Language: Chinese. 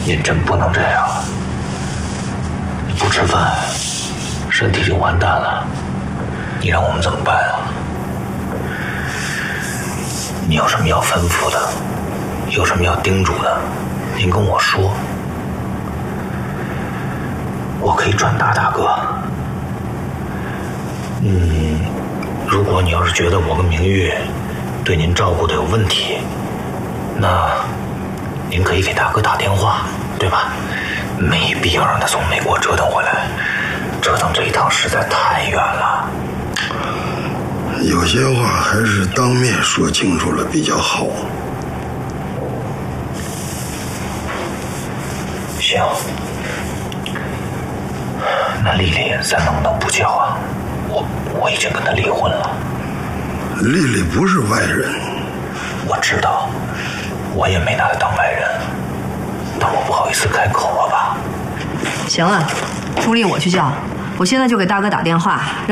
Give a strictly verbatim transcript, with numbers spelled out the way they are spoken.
您真不能这样，不吃饭，身体就完蛋了。你让我们怎么办啊？你有什么要吩咐的，有什么要叮嘱的，您跟我说，我可以转达大哥。嗯，如果你要是觉得我跟明玉对您照顾的有问题，那您可以给大哥打电话，对吧？没必要让他从美国折腾回来，折腾这一趟实在太远了。 有些话还是当面说清楚了比较好。 行，那丽丽咱能不能不叫啊？我我已经跟她离婚了。 丽丽不是外人， 我知道，我也没拿她当外人，但我不好意思开口了吧？ 行了，朱莉我去叫，我现在就给大哥打电话。让